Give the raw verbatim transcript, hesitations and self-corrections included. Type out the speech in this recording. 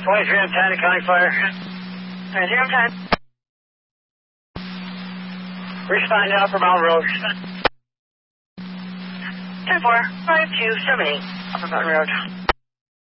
twenty-three on ten, County Fire. twenty-three on ten. Respond to Upper Mountain Road. ten four, five two seven eight, Upper Mountain Road.